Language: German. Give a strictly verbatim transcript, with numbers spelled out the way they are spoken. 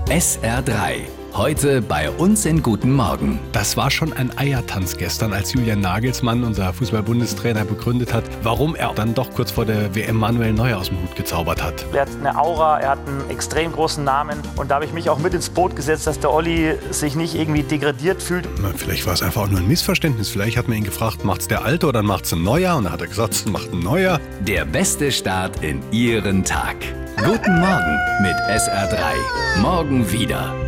S R drei. Heute bei uns in Guten Morgen. Das war schon ein Eiertanz gestern, als Julian Nagelsmann, unser Fußball-Bundestrainer, begründet hat, warum er dann doch kurz vor der W M Manuel Neuer aus dem Hut gezaubert hat. Er hat eine Aura, er hat einen extrem großen Namen und da habe ich mich auch mit ins Boot gesetzt, dass der Olli sich nicht irgendwie degradiert fühlt. Na, vielleicht war es einfach auch nur ein Missverständnis. Vielleicht hat man ihn gefragt, macht's der Alte oder macht's ein Neuer? Und dann hat er gesagt, macht ein Neuer. Der beste Start in Ihren Tag. Guten Morgen mit S R drei. Morgen wieder.